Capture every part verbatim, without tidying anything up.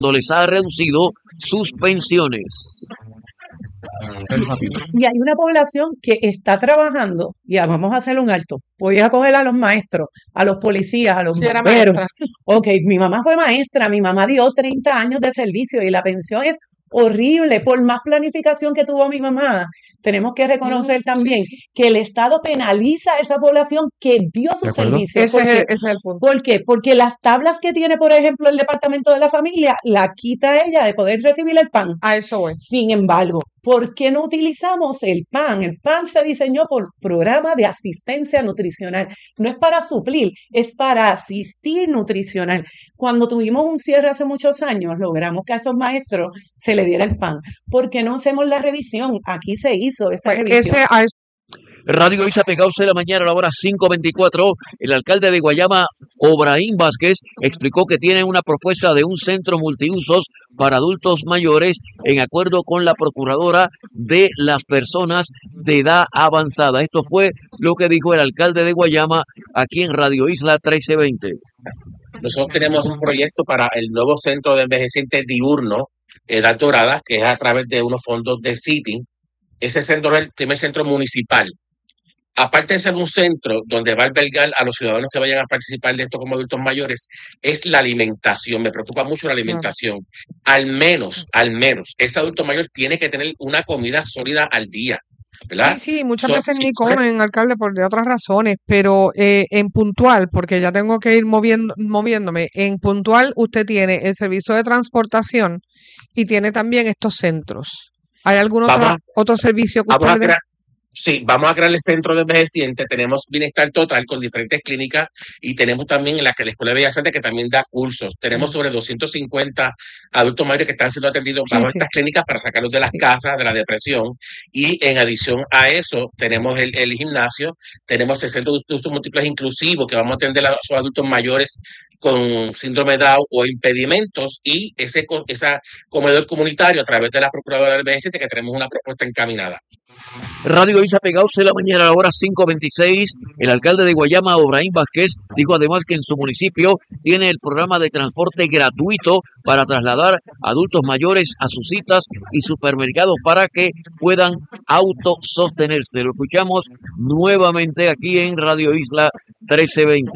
les ha reducido sus pensiones. Y hay una población que está trabajando, ya vamos a hacer un alto, voy a coger a los maestros, a los policías, a los Sí, era bomberos. maestra. Ok, mi mamá fue maestra, mi mamá dio treinta años de servicio y la pensión es horrible, por más planificación que tuvo mi mamá. Tenemos que reconocer Mm, también sí, sí. que el Estado penaliza a esa población que dio ¿De sus acuerdo? servicios. Ese ¿Por es, qué? el, ese es el punto. ¿Por qué? Porque las tablas que tiene, por ejemplo, el Departamento de la Familia, la quita ella de poder recibir el PAN. A eso voy. Sin embargo, ¿por qué no utilizamos el PAN? El PAN se diseñó por programa de asistencia nutricional. No es para suplir, es para asistir nutricional. Cuando tuvimos un cierre hace muchos años, logramos que a esos maestros se le diera el PAN. ¿Por qué no hacemos la revisión? Aquí se hizo esa Pues revisión. ese, a eso Radio Isa Pegados de la mañana a la hora cinco veinticuatro. El alcalde de Guayama, Obraín Vázquez, explicó que tiene una propuesta de un centro multiusos para adultos mayores en acuerdo con la procuradora de las personas de edad avanzada. Esto fue lo que dijo el alcalde de Guayama aquí en Radio Isla trece veinte. Nosotros tenemos un proyecto para el nuevo centro de envejecientes diurno, Edad Dorada, que es a través de unos fondos de Citi. Ese centro es el primer centro municipal. Aparte de ser un centro donde va a albergar a los ciudadanos que vayan a participar de esto como adultos mayores, es la alimentación. Me preocupa mucho la alimentación. Al menos, al menos, ese adulto mayor tiene que tener una comida sólida al día, ¿verdad? Sí, sí, muchas So, veces si ni fuera- comen, alcalde, por de otras razones, pero eh, en puntual, porque ya tengo que ir moviendo, moviéndome, en puntual usted tiene el servicio de transportación y tiene también estos centros. ¿Hay algún Vamos otro, a- otro servicio que vamos a usted le dé? crear, sí, vamos a crear el centro de envejecientes. Tenemos Bienestar Total con diferentes clínicas y tenemos también en la, que la Escuela de Bellas Artes que también da cursos. Tenemos Mm. sobre doscientos cincuenta adultos mayores que están siendo atendidos Sí, bajo sí, estas clínicas para sacarlos de las sí. casas, de la depresión. Y en adición a eso, tenemos el, el gimnasio, tenemos el centro de usos múltiples inclusivos que vamos a atender a esos adultos mayores con síndrome de Down o impedimentos y ese co- esa comedor comunitario a través de la Procuradora del envejeciente que tenemos una propuesta encaminada. Radio Isa Pegados de la mañana a la hora cinco veintiséis. El alcalde de Guayama, Obraín Vázquez, dijo además que en su municipio tiene el programa de transporte gratuito para trasladar adultos mayores a sus citas y supermercados para que puedan autosostenerse. Lo escuchamos nuevamente aquí en Radio Isla trece veinte.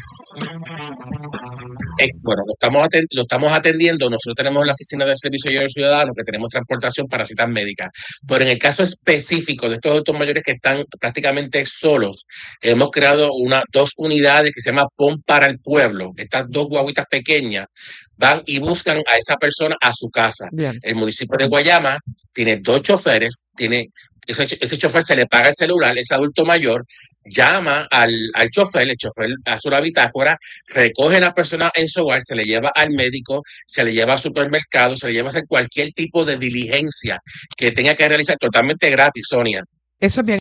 Es, bueno, lo estamos, aten- lo estamos atendiendo. Nosotros tenemos la oficina de servicio al ciudadano que tenemos transportación para citas médicas. Pero en el caso específico de estos adultos mayores que están prácticamente solos, hemos creado una, dos unidades que se llama PON para el pueblo. Estas dos guaguitas pequeñas van y buscan a esa persona a su casa. Bien. El municipio de Guayama tiene dos choferes, tiene ese, ese chofer se le paga el celular, ese adulto mayor llama al, al chofer, el chofer hace una bitácora, recoge a la persona en su hogar, se le lleva al médico, se le lleva al supermercado, se le lleva a hacer cualquier tipo de diligencia que tenga que realizar totalmente gratis, Sonia. Eso es bien.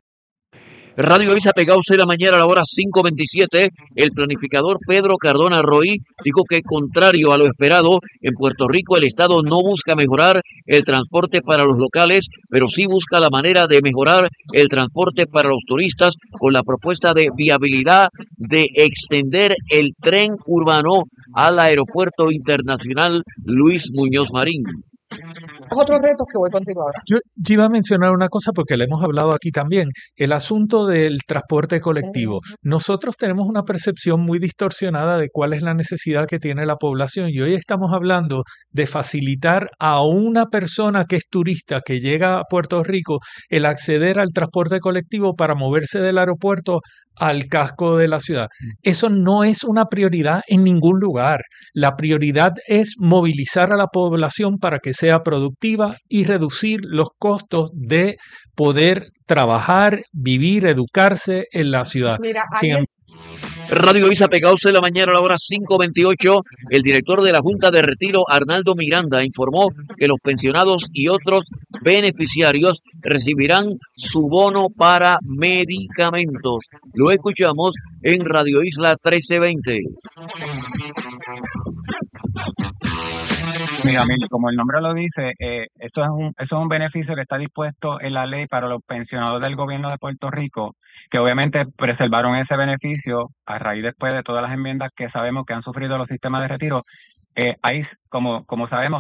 Radio Isa Pegados de la mañana a la hora cinco veintisiete. El planificador Pedro Cardona Roy dijo que, contrario a lo esperado, en Puerto Rico el Estado no busca mejorar el transporte para los locales, pero sí busca la manera de mejorar el transporte para los turistas con la propuesta de viabilidad de extender el tren urbano al Aeropuerto Internacional Luis Muñoz Marín. Otros retos que voy contigo ahora. Yo, yo iba a mencionar una cosa porque le hemos hablado aquí también, el asunto del transporte colectivo. Nosotros tenemos una percepción muy distorsionada de cuál es la necesidad que tiene la población y hoy estamos hablando de facilitar a una persona que es turista, que llega a Puerto Rico, el acceder al transporte colectivo para moverse del aeropuerto al casco de la ciudad. Eso no es una prioridad en ningún lugar. La prioridad es movilizar a la población para que sea productiva y reducir los costos de poder trabajar, vivir, educarse en la ciudad. Mira, Sin ayer, em- Radio Isa Pegados de la mañana a la hora cinco veintiocho. El director de la Junta de Retiro, Arnaldo Miranda, informó que los pensionados y otros beneficiarios recibirán su bono para medicamentos. Lo escuchamos en Radio Isla trece veinte. Mira, Mili, como el nombre lo dice, eh, eso es un, eso es un beneficio que está dispuesto en la ley para los pensionados del gobierno de Puerto Rico, que obviamente preservaron ese beneficio a raíz después de todas las enmiendas que sabemos que han sufrido los sistemas de retiro. Eh, hay, como, como sabemos,